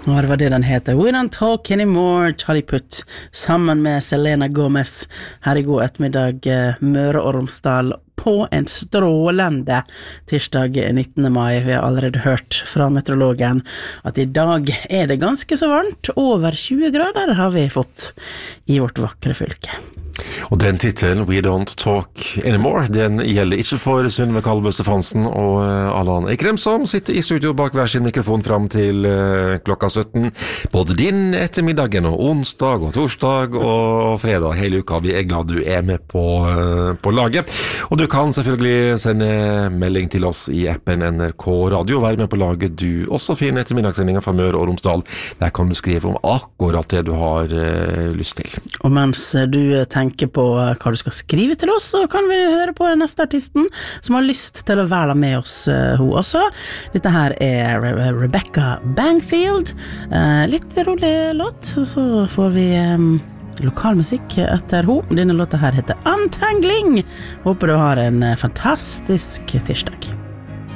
Og det var det den heter. We Don't Talk Anymore, Charlie Puth, sammen med Selena Gomez. Her I god ettermiddag, Møre og Romsdal, på en strålende tirsdag 19. mai. Vi har allerede hørt fra meteorologen at I dag det ganske så varmt. Over 20 grader har vi fått I vårt vakre fylke. Og den titelen, We Don't Talk Anymore, den gjelder ikke for Synnøve Kalvø Stefansen og Allan Eikrem, som sitter I studio bak hver sin mikrofon fram til klokka 17. Både din ettermiddagen og onsdag og torsdag og fredag hele uka. Vi glad du med på laget. Og du kan selvfølgelig sende melding til oss I appen NRK Radio. Vær med på laget du også finner ettermiddagssendingen fra Møre og Romsdal. Der kan du skrive om akkurat det du har lyst til. Og mens du tenker på hva du skal skrive til oss, så kan vi høre på den neste artisten som har lyst til å være med oss hun også. Dette her Rebecca Bangfield. Litt rolig låt, så får vi lokalmusikk etter hun. Denne låta her heter Untangling. Håper du har en fantastisk tirsdag.